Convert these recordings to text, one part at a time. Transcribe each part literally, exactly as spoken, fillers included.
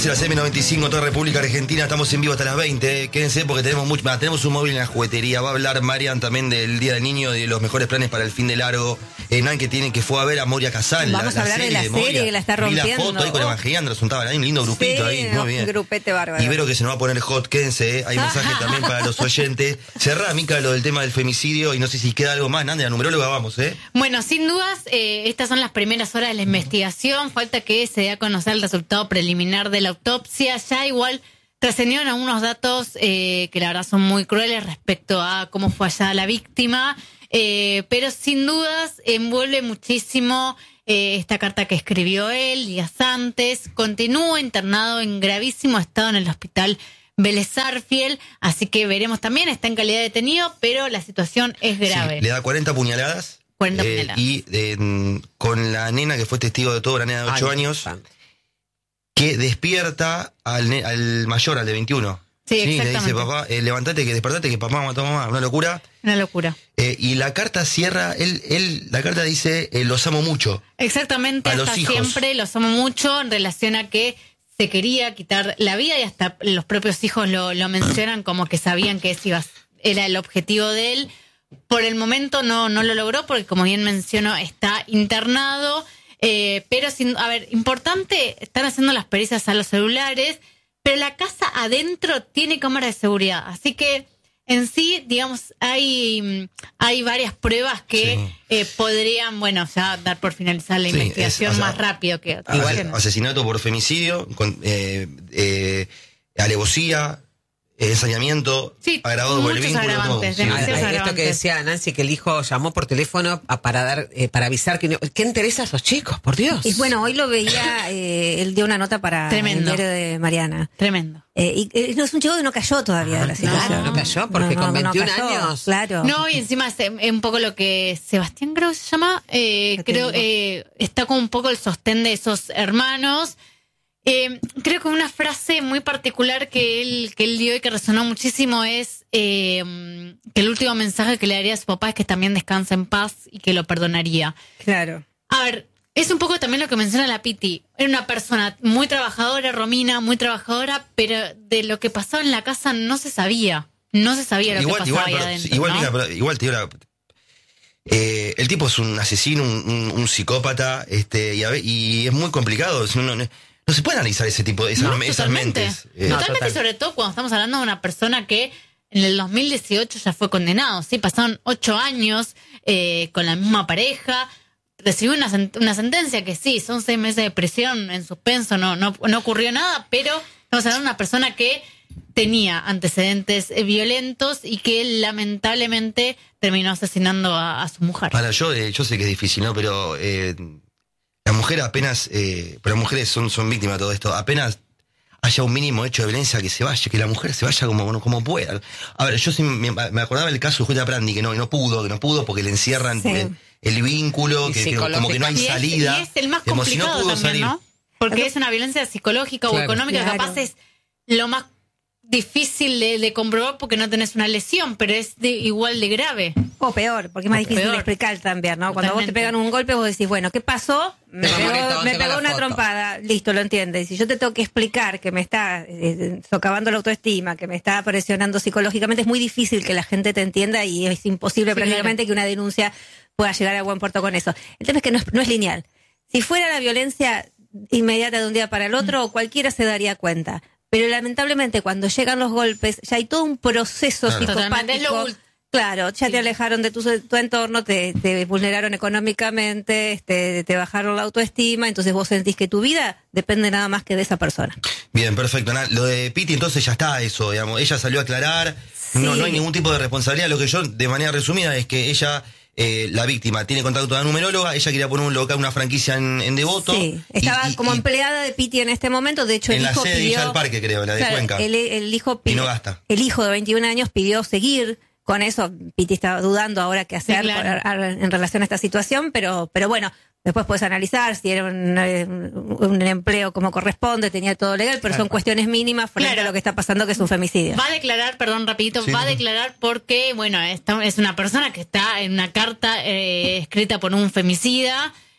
dice la C M noventa y cinco, toda República Argentina, estamos en vivo hasta las veinte, eh. Quédense porque tenemos mucho, bah, tenemos un móvil en la juguetería, va a hablar Marian también del Día del Niño, de los mejores planes para el fin de largo, eh, Nan que tiene que fue a ver a Moria Casal, vamos la, a hablar la serie de la serie Moria. que la está rompiendo. Vi la foto ahí con Evangeliandra, juntaban ahí un lindo grupito sí, ahí, no, muy bien. Un grupete bárbaro. Y Vero que se nos va a poner hot, quédense, eh. Hay mensaje también para los oyentes. Cerrá, Mica, lo del tema del femicidio y no sé si queda algo más, Nan, de la numeróloga vamos, eh. Bueno, sin dudas, eh, estas son las primeras horas de la investigación, falta que se dé a conocer el resultado preliminar de la autopsia, ya igual trascendieron algunos datos eh, que la verdad son muy crueles respecto a cómo fue hallada la víctima, eh, pero sin dudas envuelve muchísimo eh, esta carta que escribió él días antes. Continúa internado en gravísimo estado en el hospital Vélez Sarsfield, así que veremos también, está en calidad de detenido, pero la situación es grave. Sí, le da cuarenta puñaladas. cuarenta eh, puñaladas. Y eh, con la nena que fue testigo de todo, la nena de ocho Ay, años, santo. que despierta al, ne- al mayor, al de veintiuno. Sí, le exactamente. dice, papá, eh, levantate, que despertate, que papá mató a mamá. Una locura. Una locura. Eh, y la carta cierra, él, él, la carta dice, eh, los amo mucho. Exactamente, A los hasta hijos. siempre, los amo mucho en relación a que se quería quitar la vida y hasta los propios hijos lo, lo mencionan como que sabían que ese iba, era el objetivo de él. Por el momento no, no lo logró porque, como bien menciono, está internado. Eh, pero, sin, a ver, importante, están haciendo las pericias a los celulares, pero la casa adentro tiene cámara de seguridad. Así que, en sí, digamos, hay, hay varias pruebas que Sí. eh, podrían, bueno, ya dar por finalizar la Sí, investigación es, o sea, más rápido que otra. Ase- Igual, asesinato por femicidio, con, eh, eh, alevosía, eh, ensañamiento, Sí, agravado por el muchos vínculo, todo. agravantes, Sí. Ah, demasiados ah, esto agravantes. que decía Nancy, que el hijo llamó por teléfono a- para dar eh, para avisar que no, ¿qué interesa a esos chicos? Por Dios. Y bueno, hoy lo veía, eh, él dio una nota para Tremendo. el diario de Mariana. Tremendo. Eh, y eh, no es un chico que no cayó todavía de la situación. no cayó, porque con veintiún cayó, años. Claro. No, y encima es eh, un poco lo que Sebastián creo que se llama, eh, Lo creo tengo. eh, está con un poco el sostén de esos hermanos. Eh, creo que una frase muy particular que él, que él dio y que resonó muchísimo es eh, que el último mensaje que le daría a su papá es que también descansa en paz y que lo perdonaría. Claro. A ver, es un poco también lo que menciona la Piti. Era una persona muy trabajadora, Romina, muy trabajadora, pero de lo que pasaba en la casa no se sabía. No se sabía lo Igual, que igual, pasaba ahí pero- adentro, igual, ¿no? mira, pero igual te digo la- eh, el tipo es un asesino, un, un- un psicópata, este, y, a ve- y es muy complicado. No, no, no se puede analizar ese tipo de esas, No, esas totalmente. mentes. Eh, No, Totalmente, total. sobre todo cuando estamos hablando de una persona que en el dos mil dieciocho ya fue condenado, ¿sí? Pasaron ocho años eh, con la misma pareja, recibió una, sent- una sentencia que sí, son seis meses de prisión en suspenso, no, no, no ocurrió nada, pero estamos hablando de una persona que tenía antecedentes eh, violentos y que lamentablemente terminó asesinando a, a su mujer. Para yo, eh, yo sé que es difícil, ¿no? Pero eh, la mujer apenas, eh, pero las mujeres son, son víctimas de todo esto, apenas haya un mínimo hecho de violencia que se vaya, que la mujer se vaya como, bueno, como pueda. A ver, yo sí me, me acordaba del caso de Julia Prandi, que no, que no pudo, que no pudo porque le encierran Sí. el, el vínculo, Y que, que como que no hay Y es, salida. y es el más Como si no complicado pudo también, salir. ¿no? Porque es una violencia psicológica o Claro. económica, Claro. capaz es lo más difícil de, de comprobar porque no tenés una lesión, pero es de, igual de grave. O peor, porque es más O difícil peor. de explicar también, ¿no? Cuando vos te Totalmente. pegan un golpe, vos decís, bueno, ¿qué pasó? Me Te pegó, moretón, me te va pegó la una foto. trompada, listo, lo entiendes. Si yo te tengo que explicar que me está eh, socavando la autoestima, que me está presionando psicológicamente, es muy difícil que la gente te entienda y es imposible Sí, prácticamente claro. que una denuncia pueda llegar a buen puerto con eso. El tema es que no es, no es lineal. Si fuera la violencia inmediata de un día para el otro, cualquiera se daría cuenta. Pero lamentablemente cuando llegan los golpes, ya hay todo un proceso Claro. Totalmente, es lo psicopático. ul- Claro, ya Sí. te alejaron de tu, tu entorno, te, te vulneraron económicamente, este, te bajaron la autoestima, entonces vos sentís que tu vida depende nada más que de esa persona. Bien, perfecto. Na- Lo de Piti entonces ya está eso, digamos. Ella salió a aclarar, no, Sí. no hay ningún tipo de responsabilidad. Lo que yo, de manera resumida, es que ella, eh, la víctima, tiene contacto con la numeróloga, ella quería poner un local, una franquicia en, en Devoto. Sí, y- estaba y- como y empleada de Piti en este momento, de hecho en el la hijo sede de pidió... Villa del Parque, creo, la de Claro, Cuenca. El, el hijo Y pidió- no gasta. El hijo de veintiún años pidió seguir con eso. Piti estaba dudando ahora qué hacer Sí, claro. por- a- en relación a esta situación, pero, pero bueno, después puedes analizar si era un, eh, un empleo como corresponde, tenía todo legal, pero son cuestiones mínimas frente Claro. a lo que está pasando, que es un femicidio. Va a declarar, perdón, rapidito, Sí, va a sí. declarar porque, bueno, esta es una persona que está en una carta eh, escrita por un femicida,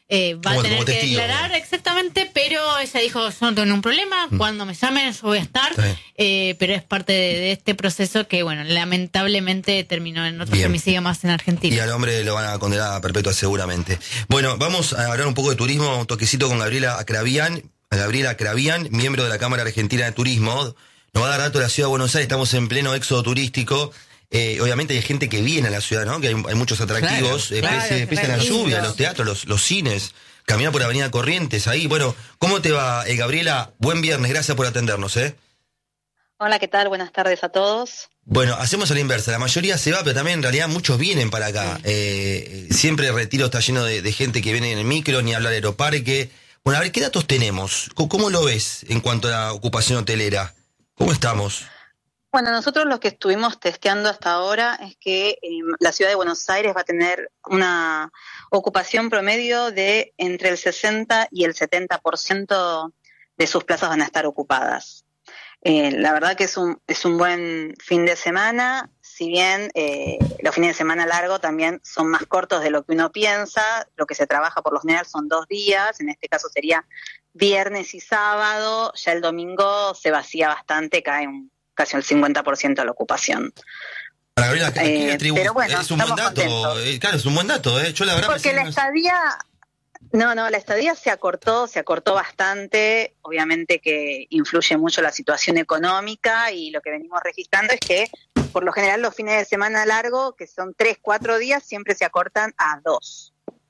eh, va a Como- tener como que testigo, declarar ¿no? exactamente, pero ella dijo, yo no tengo ningún problema, Mm. cuando me llamen yo voy a estar, Está bien. eh, pero es parte de, de este proceso que, bueno, lamentablemente terminó en otro Bien. femicidio más en Argentina. Y al hombre lo van a condenar a perpetua seguramente. Bueno, vamos a hablar un poco de turismo, un toquecito con Gabriela Acravian, Gabriela Acravian, miembro de la Cámara Argentina de Turismo. Nos va a dar datos de la ciudad de Buenos Aires, estamos en pleno éxodo turístico. Eh, obviamente hay gente que viene a la ciudad, ¿no? Que hay, hay muchos atractivos, Claro, eh, claro, pese, pese a la re lindo. lluvia, los teatros, los, los cines, caminar por Avenida Corrientes, ahí. Bueno, ¿cómo te va, eh, Gabriela? Buen viernes, gracias por atendernos, ¿eh? Hola, ¿qué tal? Buenas tardes a todos. Bueno, hacemos a la inversa. La mayoría se va, pero también en realidad muchos vienen para acá. Eh, siempre el Retiro está lleno de, de gente que viene en el micro, ni hablar Aeroparque. Bueno, a ver, ¿qué datos tenemos? ¿Cómo, cómo lo ves en cuanto a la ocupación hotelera? ¿Cómo estamos? Bueno, nosotros lo que estuvimos testeando hasta ahora es que eh, la ciudad de Buenos Aires va a tener una ocupación promedio de entre el sesenta y el setenta por ciento de sus plazas van a estar ocupadas. Eh, la verdad que es un, es un buen fin de semana, si bien eh, los fines de semana largos también son más cortos de lo que uno piensa, lo que se trabaja por lo general son dos días, en este caso sería viernes y sábado, ya el domingo se vacía bastante, cae un, casi el cincuenta por ciento de la ocupación. Para Gabriela, ¿a qué Eh, atribu- pero bueno, es un buen estamos dato, contentos. eh, claro, es un buen dato, eh. Yo la verdad Porque pensé la que- estadía, no, no, la estadía se acortó, se acortó bastante, obviamente que influye mucho la situación económica y lo que venimos registrando es que por lo general los fines de semana largos, que son tres, cuatro días, siempre se acortan a dos,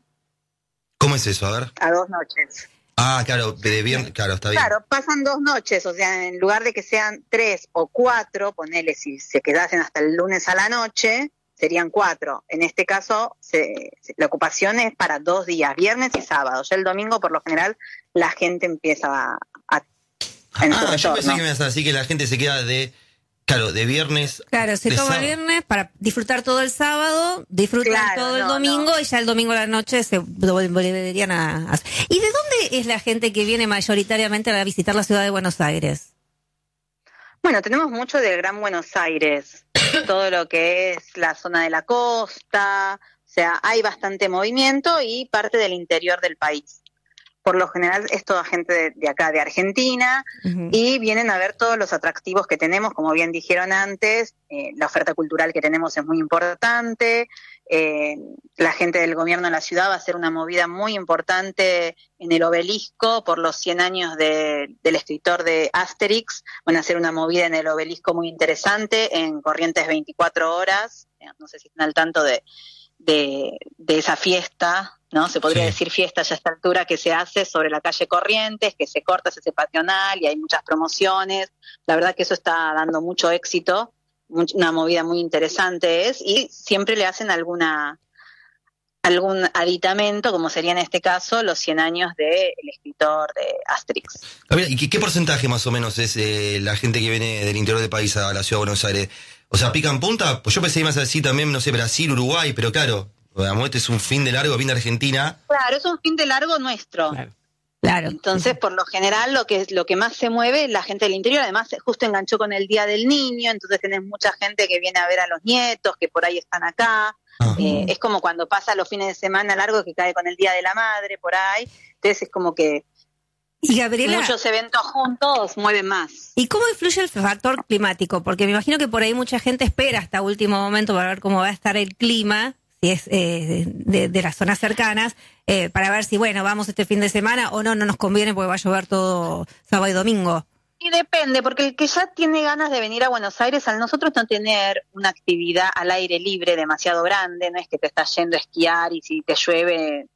¿Cómo es eso? A ver. a dos noches. Ah, claro, de bien, claro, está bien. Claro, pasan dos noches, o sea, en lugar de que sean tres o cuatro, ponele, si se quedasen hasta el lunes a la noche, serían cuatro. En este caso, se, se- la ocupación es para dos días, viernes y sábado. Ya el domingo, por lo general, la gente empieza a... a en su Ah, yo pensé retorno. que me ibas a decir que la gente se queda de, claro, de viernes. Claro, se de toma el sábado. viernes para disfrutar todo el sábado, disfrutar Claro, todo el no, domingo no. y ya el domingo a la noche se volverían a, a... ¿Y de dónde es la gente que viene mayoritariamente a visitar la ciudad de Buenos Aires? Bueno, tenemos mucho del Gran Buenos Aires, todo lo que es la zona de la costa, o sea, hay bastante movimiento y parte del interior del país. Por lo general es toda gente de, de acá, de Argentina, Ujú. y vienen a ver todos los atractivos que tenemos, como bien dijeron antes, eh, la oferta cultural que tenemos es muy importante, eh, la gente del gobierno de la ciudad va a hacer una movida muy importante en el obelisco por los cien años de, del escritor de Asterix, van a hacer una movida en el obelisco muy interesante, en Corrientes veinticuatro horas, eh, no sé si están al tanto de, de, de esa fiesta, ¿no? Se podría Sí. decir fiesta ya a esta altura que se hace sobre la calle Corrientes, que se corta, se hace peatonal y hay muchas promociones. La verdad que eso está dando mucho éxito, much- una movida muy interesante es, y siempre le hacen alguna algún aditamento, como sería en este caso los cien años del escritor de Asterix. Gabriela, ¿y qué, qué porcentaje más o menos es eh, la gente que viene del interior del país a la ciudad de Buenos Aires? O sea, ¿pican punta? Pues yo pensé más así también, no sé, Brasil, Uruguay, pero claro, digamos, este es un fin de largo, fin de Argentina. Claro, es un fin de largo nuestro. Claro. Claro. Entonces, por lo general, lo que lo que más se mueve es la gente del interior. Además, justo enganchó con el Día del Niño, entonces tenés mucha gente que viene a ver a los nietos, que por ahí están acá. Ah. Eh, es como cuando pasa los fines de semana largos que cae con el Día de la Madre, por ahí. Entonces, es como que Y Gabriela, muchos eventos juntos mueven más. ¿y cómo influye el factor climático? Porque me imagino que por ahí mucha gente espera hasta último momento para ver cómo va a estar el clima, si es eh, de, de las zonas cercanas, eh, para ver si, bueno, vamos este fin de semana o no, no nos conviene porque va a llover todo sábado y domingo. Y depende, porque el que ya tiene ganas de venir a Buenos Aires, al nosotros no tener una actividad al aire libre demasiado grande, no es que te estás yendo a esquiar y si te llueve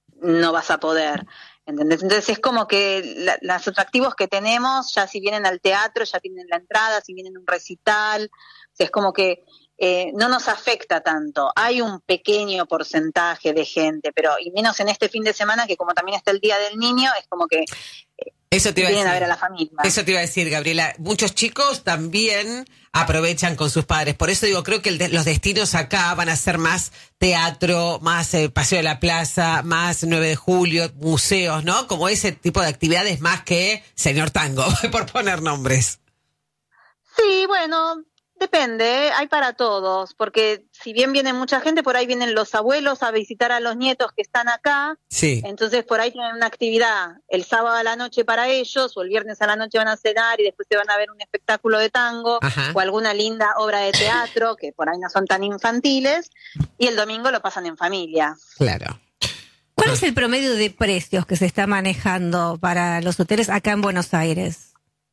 no vas a poder, ¿entendés? Entonces es como que la, los atractivos que tenemos, ya si vienen al teatro, ya tienen la entrada, si vienen a un recital, o sea, es como que eh, no nos afecta tanto. Hay un pequeño porcentaje de gente, pero y menos en este fin de semana que como también está el Día del Niño, es como que Eso te iba a vienen a decir. ver a la familia. Eso te iba a decir, Gabriela. Muchos chicos también aprovechan con sus padres. Por eso digo, creo que el de- los destinos acá van a ser más teatro, más eh, paseo de la plaza, más nueve de julio, museos, ¿no? Como ese tipo de actividades más que Señor Tango, por poner nombres. Sí, bueno, Depende, ¿eh? Hay para todos, porque si bien viene mucha gente, por ahí vienen los abuelos a visitar a los nietos que están acá, Sí. entonces por ahí tienen una actividad el sábado a la noche para ellos, o el viernes a la noche van a cenar y después se van a ver un espectáculo de tango, Ajá. o alguna linda obra de teatro, que por ahí no son tan infantiles, y el domingo lo pasan en familia. Claro. ¿Cuál es el promedio de precios que se está manejando para los hoteles acá en Buenos Aires?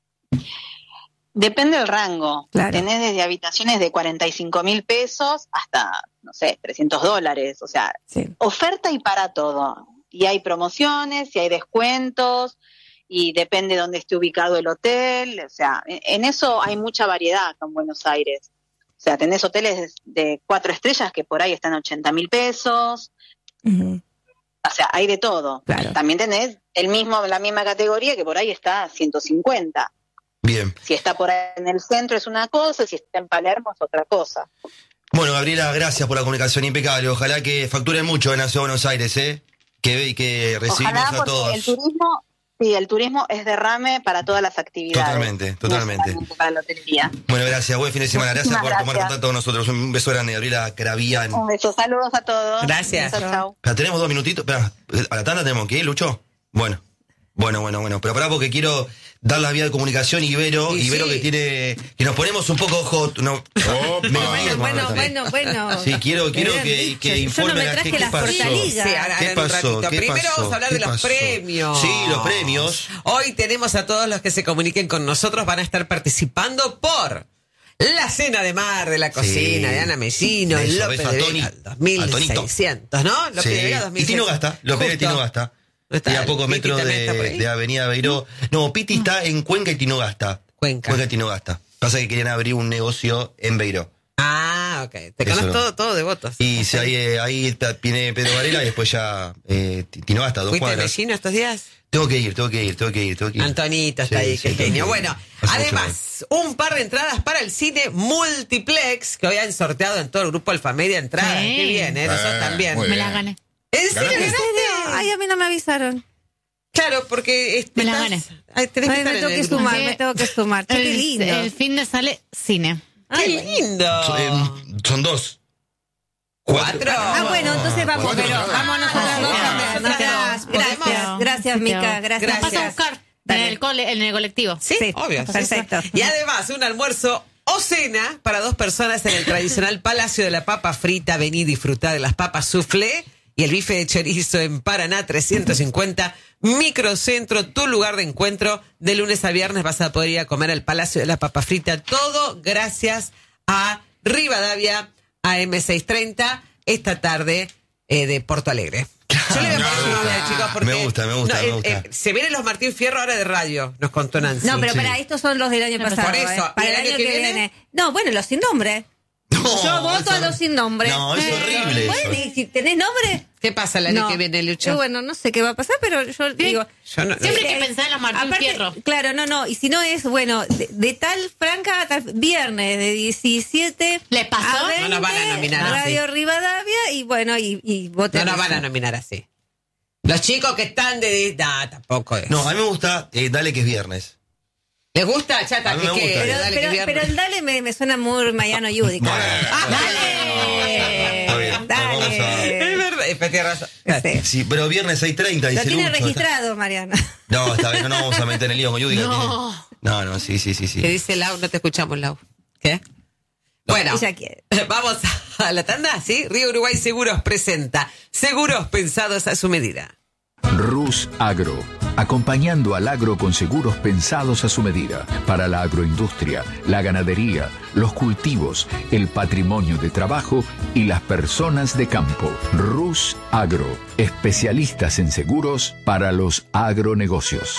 Depende del rango. Claro. Tenés desde habitaciones de cuarenta y cinco mil pesos hasta, no sé, trescientos dólares. O sea, Sí. oferta y para todo. Y hay promociones, y hay descuentos, y depende de dónde esté ubicado el hotel. O sea, en, en eso hay mucha variedad acá en Buenos Aires. O sea, tenés hoteles de cuatro estrellas que por ahí están a ochenta mil pesos. Ujú. O sea, hay de todo. Claro. También tenés el mismo, la misma categoría que por ahí está a ciento cincuenta. Bien. Si está por ahí en el centro es una cosa, si está en Palermo es otra cosa. Bueno, Gabriela, gracias por la comunicación impecable. Ojalá que facturen mucho en la Ciudad de Buenos Aires, ¿eh? Que, que recibimos Ojalá, a porque todos. el turismo, sí, el turismo es derrame para todas las actividades. Totalmente, totalmente. No solamente para la hotelería. Bueno, gracias. Buen fin de semana. Gracias Muchísimas por tomar gracias. contacto con nosotros. Un beso grande, Gabriela Carabian. Un beso, saludos a todos. Gracias. Chau, chau. Espera, tenemos dos minutitos. Espera, a la tanda tenemos que ir, Lucho. Bueno, bueno, bueno, bueno. Pero pará porque quiero dar la vía de comunicación y Ibero, Y Ibero sí. que tiene, que nos ponemos un poco hot. No, Opa. me- Bueno, bueno, bueno, bueno. Sí, quiero, quiero Bien que, dicho. que Yo no informe me a la traje gente qué las pasó. hortalizas. Sí, ahora, ¿Qué ahora en un pasó? ratito. ¿Qué Primero pasó? vamos a hablar ¿Qué de los pasó? premios. Sí, los premios. Hoy tenemos a todos los que se comuniquen con nosotros, van a estar participando por la cena de mar de la cocina Sí. de Ana Mesino, Beso, López beso a de Toni. Vega, dos mil seiscientos, ¿no? López Sí. de Vega, dos mil Y Tino seiscientos. Gasta, López de Justo. Tino Gasta. ¿No está? Y a pocos Piti metros también está por de, ahí. de Avenida Beiró. No, Piti está en Cuenca y Tino Gasta. Cuenca. Cuenca y Tino Gasta. Pasa que querían abrir un negocio en Beiró. Ah, ok. Te Eso conoces no. todo, todo de votos. Y si ahí, eh, ahí está- viene Pedro Varela y después ya eh, Tino Gasta, dos ¿Fuiste de cuadras. Mesino estos días? Tengo que ir, tengo que ir, tengo que ir, tengo que ir. Antonito está Sí, ahí, sí, qué tengo que genio. ir. Bueno, Hace además, un par de entradas para el cine Multiplex que hoy han sorteado en todo el grupo Alfamedia entradas. Sí. Qué bien, ¿eh? Nosotros Eh, también. muy Me bien. las gané. ¿En serio ¿Ganaste? ganaste? Ay, a mí no me avisaron. Claro, porque este, Me las estás- gané. Ay, tenés que Ay, estar me en tengo el que grupo. sumar, me tengo que sumar. Che, qué El, lindo. el fin de sale cine. ¡Qué lindo! Son, eh, son dos. ¿Cuatro? Ah, bueno, entonces vamos, Cuatro pero entradas. vamos nosotras dos Ah, también. nosotras Gracias, dos. gracias, ¿Podemos? gracias, Mica, gracias. Gracias. Vas a buscar en Dale. el, cole, en el colectivo. Sí, Sí, obvio. perfecto. Y además, un almuerzo o cena para dos personas en el tradicional Palacio de la Papa Frita. Vení, disfrutá de las papas soufflé y el bife de chorizo en Paraná trescientos cincuenta. Microcentro, tu lugar de encuentro. De lunes a viernes vas a poder ir a comer al Palacio de la Papa Frita. Todo gracias a Rivadavia A M seiscientos treinta esta tarde eh, de Porto Alegre. Yo le voy a poner su nombre, chicos, porque Me gusta, me gusta, no, me eh, gusta. eh, se vienen los Martín Fierro ahora de radio, nos contó Nancy. No, pero Sí. para estos son los del año Por pasado. eso, eh. Para ¿y el año que viene? No, bueno, los sin nombre. No, Yo voto a eso- los sin nombre. No, es Eh, horrible eso. Bueno, y si tenés nombre. ¿Qué pasa el año No. que viene, Lucho? Y bueno, no sé qué va a pasar, pero yo digo. Yo no- Siempre hay Eh, que pensar en los Martín aparte, Fierro. Claro, no, no. Y si no es, bueno, de, de tal Franca a tal viernes, de diecisiete. ¿Les pasó? a veinte, No nos van a nominar así. Radio Rivadavia y bueno, y, y voten No nos van a eso. nominar así. Los chicos que están de... No, tampoco es. No, a mí me gusta, eh, dale que es viernes. ¿Les gusta, chata? A mí que me gusta. quede, Pero, dale, pero, que viernes. pero el Dale me, me suena muy Mariano Yudica. Bueno, Dale. Está bien, vamos a- Es Dale. verdad, eh, pero tiene razón. Sí. Sí, pero viernes seis treinta Lo dice tiene Lucho, registrado, Mariano. está- No, está bien, no nos vamos a meter en el lío con Yudica. No. tiene- No, no, sí, sí, sí, sí. ¿Qué dice Lau? No te escuchamos, Lau. ¿Qué? Bueno, Ella quiere. vamos a la tanda, ¿sí? Río Uruguay Seguros presenta seguros pensados a su medida. Rus Agro, acompañando al agro con seguros pensados a su medida, para la agroindustria, la ganadería, los cultivos, el patrimonio de trabajo y las personas de campo. Rus Agro, especialistas en seguros para los agronegocios.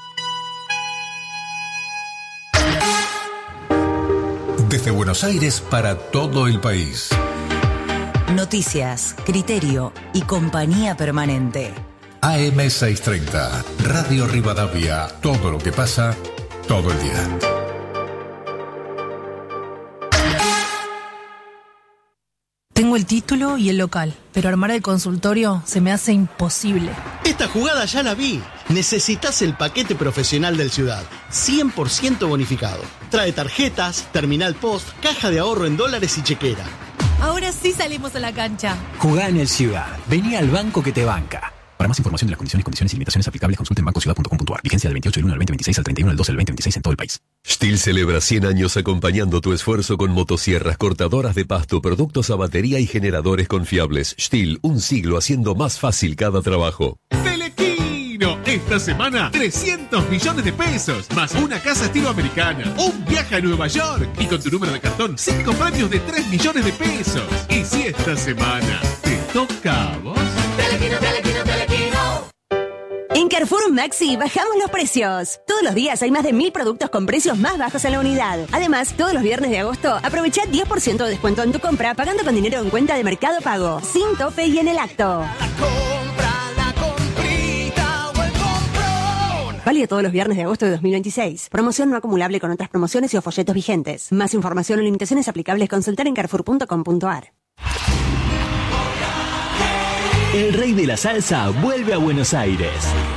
Desde Buenos Aires para todo el país. Noticias, criterio y compañía permanente. A M seiscientos treinta, Radio Rivadavia, todo lo que pasa, todo el día. Tengo Tengo el título y el local, pero armar el consultorio se me hace imposible. Esta jugada ya la vi. Necesitas el paquete profesional del Ciudad, cien por ciento bonificado. Trae tarjetas, terminal post, caja de ahorro en dólares y chequera. Ahora sí salimos a la cancha. Jugá en el Ciudad. Vení al banco que te banca. Para más información de las condiciones, condiciones y limitaciones aplicables, consulte en banco ciudad punto com punto a r. Vigencia del veintiocho del uno al veinte veintiséis al treinta y uno del doce del veinte veintiséis en todo el país. Stihl celebra cien años acompañando tu esfuerzo con motosierras, cortadoras de pasto, productos a batería y generadores confiables. Stihl, un siglo haciendo más fácil cada trabajo. Telequino, esta semana trescientos millones de pesos, más una casa estilo americana, un viaje a Nueva York y con tu número de cartón, cinco premios de tres millones de pesos. Y si esta semana te toca a vos... Telequino, Telequino, Telequino. En Carrefour Maxi bajamos los precios. Todos los días hay más de mil productos con precios más bajos en la unidad. Además, todos los viernes de agosto aprovecha diez por ciento de descuento en tu compra pagando con dinero en cuenta de Mercado Pago, sin tope y en el acto. La compra, la comprita o el comprón. Válido todos los viernes de agosto de dos mil veintiséis. Promoción no acumulable con otras promociones y o folletos vigentes. Más información o limitaciones aplicables consultar en carrefour punto com punto a r. El rey de la salsa vuelve a Buenos Aires.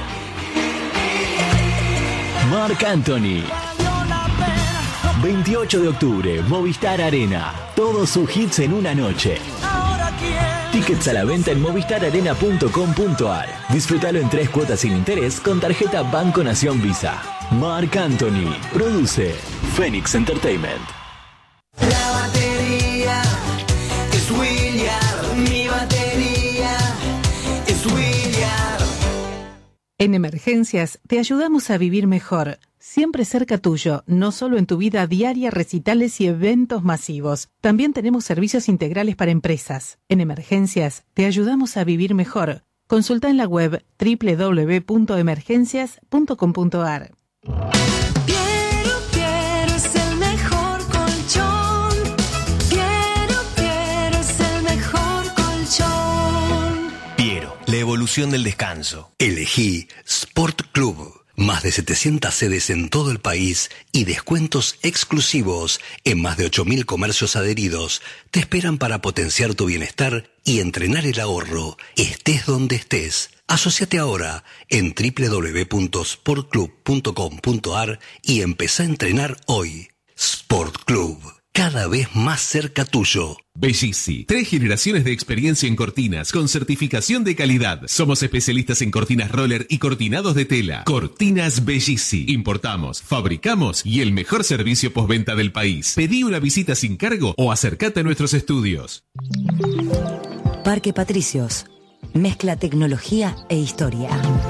Marc Anthony. veintiocho de octubre, Movistar Arena. Todos sus hits en una noche. Tickets a la venta en movistar arena punto com punto a r. Disfrútalo en tres cuotas sin interés con tarjeta Banco Nación Visa. Marc Anthony. Produce Phoenix Entertainment. La batería es William. Mi batería es William. En Emergencias te ayudamos a vivir mejor, siempre cerca tuyo, no solo en tu vida diaria, recitales y eventos masivos. También tenemos servicios integrales para empresas. En Emergencias te ayudamos a vivir mejor. Consulta en la web doble u doble u doble u punto emergencias punto com punto a r. Piero, Piero es el mejor colchón. Piero, Piero es el mejor colchón. Piero, la evolución del descanso. Elegí Sport Club. Más de setecientas sedes en todo el país y descuentos exclusivos en más de ocho mil comercios adheridos te esperan para potenciar tu bienestar y entrenar el ahorro, estés donde estés. Asociate ahora en doble u doble u doble u punto sport club punto com punto a r y empezá a entrenar hoy. Sport Club, cada vez más cerca tuyo. Bellisi, tres generaciones de experiencia en cortinas con certificación de calidad. Somos especialistas en cortinas roller y cortinados de tela. Cortinas Bellisi. Importamos, fabricamos y el mejor servicio postventa del país. Pedí una visita sin cargo o acércate a nuestros estudios. Parque Patricios. Mezcla tecnología e historia.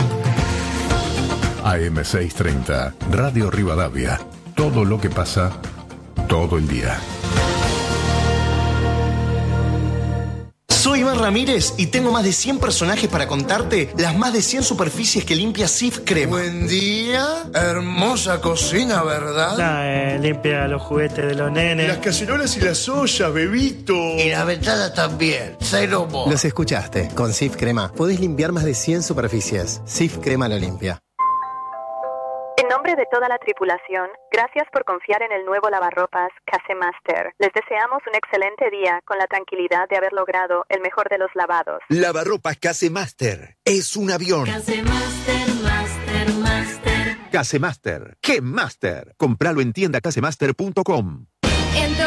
A M seiscientos treinta, Radio Rivadavia. Todo lo que pasa, todo el día. Soy Iván Ramírez y tengo más de cien personajes para contarte las más de cien superficies que limpia Sif Crema. Buen día, hermosa cocina, ¿verdad? Nah, eh, limpia los juguetes de los nenes. Las cacerolas y las ollas, bebito. Y la ventana también, cero mo. Los escuchaste, con Sif Crema podés limpiar más de cien superficies. Sif Crema lo limpia. En nombre de toda la tripulación, gracias por confiar en el nuevo lavarropas Casemaster. Les deseamos un excelente día con la tranquilidad de haber logrado el mejor de los lavados. Lavarropas Casemaster es un avión. Casemaster, Master, Master. Casemaster, ¿qué Master? Compralo en tienda casemaster punto com.